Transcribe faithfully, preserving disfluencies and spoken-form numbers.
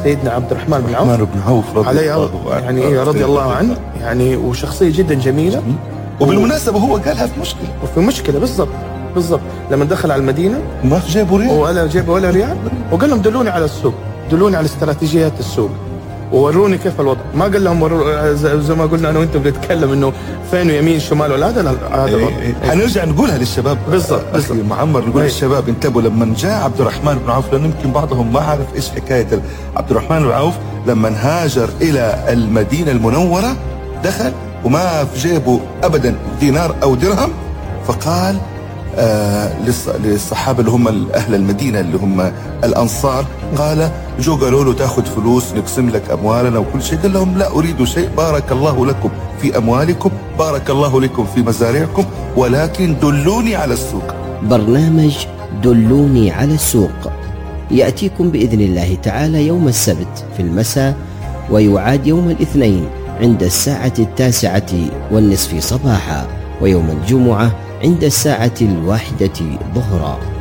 سيدنا عبد الرحمن بن عوف بن عوف رضي عليه الله عنه يعني رضي الله عنه يعني، وشخصية جدا جميلة. وبالمناسبة هو قالها في مشكلة وفي مشكلة بالضبط بالضبط لما دخل على المدينة ما جابوا ريال ولا جابوا ولا ريال، وقال لهم دلوني على السوق، دلوني على استراتيجيات السوق ووروني كيف الوضع. ما قال لهم ورو زي ما قلنا انا وانت بنتكلم انه فين يمين شمال ولا هذا هذا إيه إيه. حنرجع نقولها للشباب بالضبط اخي معمر، نقول إيه. للشباب انتبهوا لما جاء عبد الرحمن بن عوف، لان يمكن بعضهم ما عارف ايش حكايه عبد الرحمن بن عوف. لما هاجر الى المدينه المنوره دخل وما في جيبه ابدا دينار او درهم، فقال آه للصحابه اللي هم اهل المدينه اللي هم الانصار، قال جو قالوا له تاخذ فلوس نقسم لك اموالنا وكل شيء، قال لهم لا اريد شيء، بارك الله لكم في اموالكم، بارك الله لكم في مزارعكم، ولكن دلوني على السوق. برنامج دلوني على السوق يأتيكم بإذن الله تعالى يوم السبت في المساء، ويعاد يوم الاثنين عند الساعة التاسعة والنصف صباحا، ويوم الجمعة عند الساعة الواحدة ظهرا.